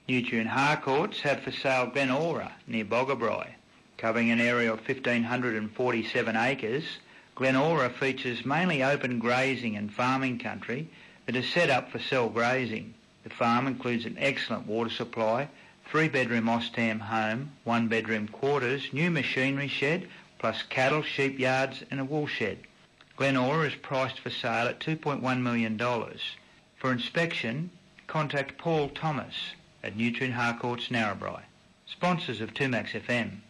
Nutrient Harcourts have for sale Glen Aura near Boggabri. Covering an area of 1,547 acres, Glen Aura features mainly open grazing and farming country that is set up for cell grazing. The farm includes an excellent water supply, 3-bedroom Ostam home, 1-bedroom quarters, new machinery shed, plus cattle, sheep yards and a wool shed. Glen Aura is priced for sale at $2.1 million. For inspection, contact Paul Thomas at Nutrient Harcourts, Narrabri. Sponsors of 2Max FM.